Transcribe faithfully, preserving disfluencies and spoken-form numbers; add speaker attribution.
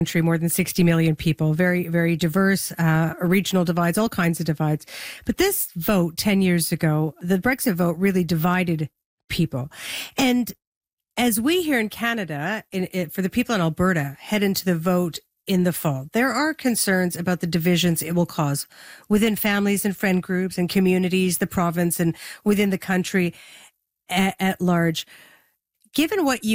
Speaker 1: country, more than sixty million people, very, very diverse, uh, regional divides, all kinds of divides. But this vote ten years ago, the Brexit vote really divided people. And as we here in Canada, in, in, for the people in Alberta, head into the vote in the fall, there are concerns about the divisions it will cause within families and friend groups and communities, the province, and within the country at, at large. Given what you